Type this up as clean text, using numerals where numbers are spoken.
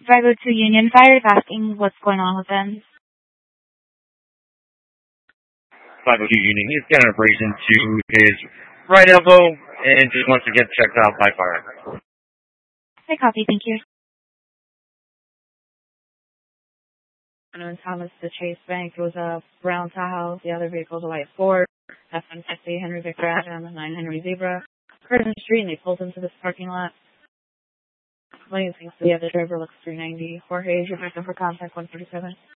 Driver to Union Fire is asking what's going on with them. 502 Union. He's got an abrasion to his right elbow and just wants to get checked out by fire. I copy, thank you. Unknown Thomas to Chase Bank. It was a brown Tahoe. The other vehicle was a white Ford. F-150 Henry Victor Adam, 9 Henry Zebra. Curtin Street, and they pulled into this parking lot. What do you think? So the other driver looks 390. Jorge, you're back up for contact 147.